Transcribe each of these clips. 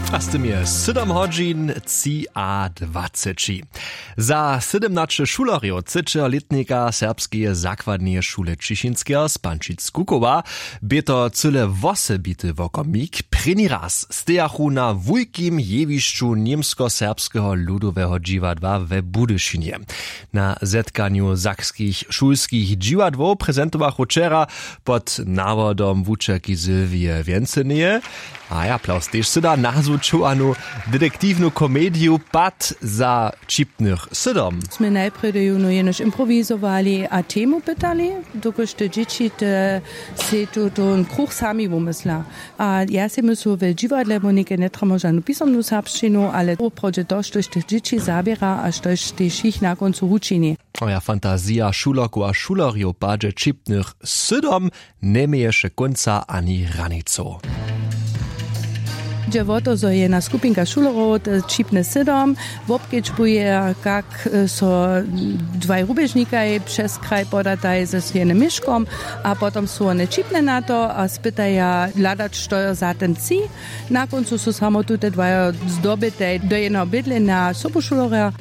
A z tym je 7 godzin a 20. Za 17 šulerjo letnika serbskie zakładnie szule Ciszynskiego z Pančic-Kukowa by to cyle wosebity wokomik první raz stejachu na wujkim jewiszczu niemsko-serbskiego ludowego dziwadła we Budyszynie. Na zetkaniu zakskich szulskich dziwadłów prezentował wczera pod nawodom wuczeki Sylwije Więcenieje, a ja aplauz też syda nazwučuanu detektywnu komediu Pad za čipnych sydom. My najprve jenož improvizovali a temu pytali, dokoż te dzieci se ten kruh sami wymysla. A ja si myślę, że dziwadle monike nie tramo żadną pisemną serbszczynu, ale prođe to, što tych dzieci zabiera, a što też ich na końcu uczyni. Moja fantazja šulerku a šulerju padže čipnych sydom nie mieješe konca ani ranico. Gdzie woto, że jedna skupinka šulerov čipne sydom, wobkečbuje, jak so dwaj rubežnikaj przez kraj podataj ze jednym myszkom, a potem są one čipne na to a spytaja ladać, što za ten ci. Na końcu są samo te dwa zdobite do jednego bydlenia sobušulera.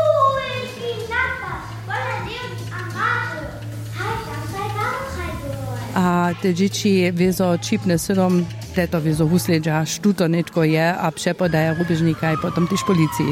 A te dzieci wiezo čipne sydom, to wiezo husledža, što to netko je, a přepodaja rubežnika i potom tyž policiji.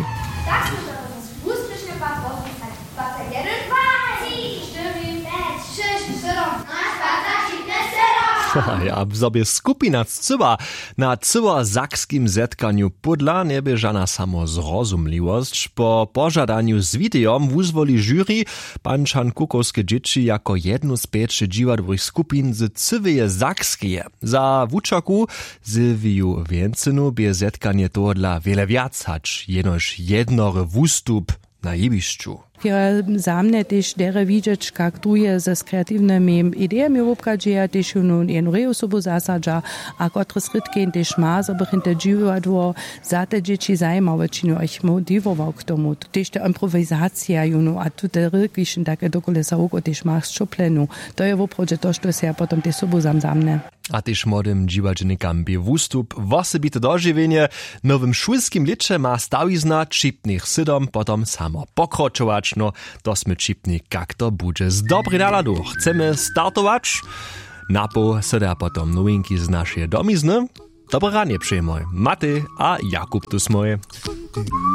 Ja w sobie skupina cyła na cyło-zakskim zetkaniu pudla nie by żana samo zrozumliwość. Po pożadaniu z wideom wuzwoli jury Pančan Kukowskie dzieci jako jednu z 5 dziwadłych skupin z cywyje zakskie. Za wuczaku Sylwiju Więcenu by zetkanie to dla wiele wiac hać, jenoż jednory wustup na jewiszczu. Za mnie też dere widzieć, jak druje ze kreatywnymi ideami obkadzieja, też jedną reosobu zasadza, a kotre srytki też ma, żeby hinter dziwadło za te dzieci zajmowe, činu ich motivował k tomu. Też ta improwizacja, a tu te rykišen takie dokolesa oko też ma z čoplenu. To je woprođe to, što se ja potom te sobu zamne. A też młodym dziwadźnikam by wustup wosebite dożywienie nowym szulskim licze ma stawizna čipnych sydom potom samo pokročować. No, to sme čipni, jak to bude. Z dobrej náladu chceme startować. Napo seda potom nowinki z naszej domizny. Dobre ranie przyjmoj. Maty a Jakub tu smoje.